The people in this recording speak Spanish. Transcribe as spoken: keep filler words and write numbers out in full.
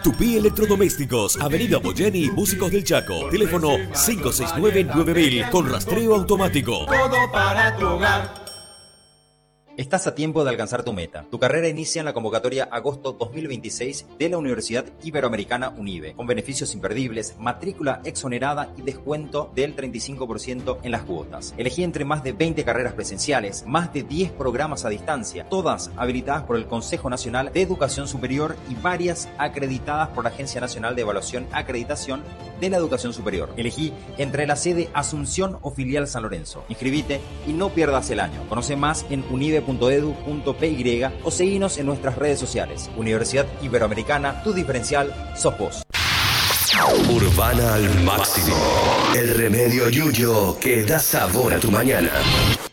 Tupí Electrodomésticos, Avenida Boyeni, Músicos del Chaco. Teléfono cinco seis nueve nueve mil con rastreo automático. Todo para tu hogar. Estás a tiempo de alcanzar tu meta. Tu carrera inicia en la convocatoria agosto dos mil veintiséis de la Universidad Iberoamericana UNIBE, con beneficios imperdibles, matrícula exonerada y descuento del treinta y cinco por ciento en las cuotas. Elegí entre más de veinte carreras presenciales, más de diez programas a distancia, todas habilitadas por el Consejo Nacional de Educación Superior y varias acreditadas por la Agencia Nacional de Evaluación y Acreditación de la Educación Superior. Elegí entre la sede Asunción o filial San Lorenzo. Inscribite y no pierdas el año. Conoce más en unibe punto edu punto py o seguinos en nuestras redes sociales. Universidad Iberoamericana, tu diferencial sos vos. Urbana al máximo. El remedio Yuyo que da sabor a tu mañana.